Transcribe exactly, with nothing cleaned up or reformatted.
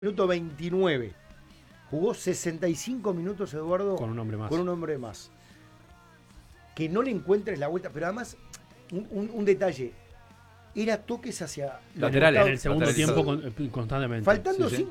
Minuto veintinueve. Jugó sesenta y cinco minutos, Eduardo. Con un hombre más. Con un hombre más. Que no le encuentres la vuelta. Pero además, un, un, un detalle. Era toques hacia laterales. En el segundo laterales. tiempo con, constantemente. Faltando Sí, sí. cinco